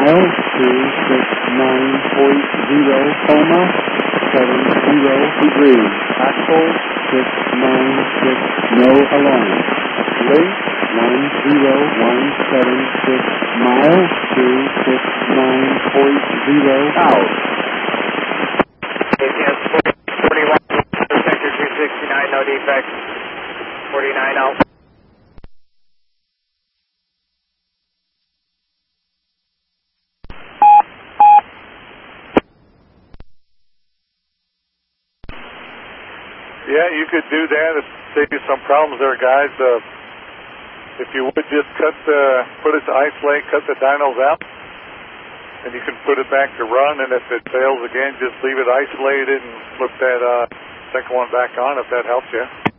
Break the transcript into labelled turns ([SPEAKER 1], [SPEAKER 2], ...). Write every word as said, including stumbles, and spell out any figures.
[SPEAKER 1] mile, two six nine point zero, coma, seven zero degrees. Axle, six nine six, no alarm. Length, one zero one seven six mile, two six nine point zero, out.
[SPEAKER 2] A T S forty-one, sector two sixty-nine, no defects, forty-nine out.
[SPEAKER 3] Yeah, you could do that. It'd save you some problems there, guys. Uh, if you would just cut the, put it to isolate, cut the dynos out, and you can put it back to run, and if it fails again, just leave it isolated and flip that uh, second one back on if that helps you.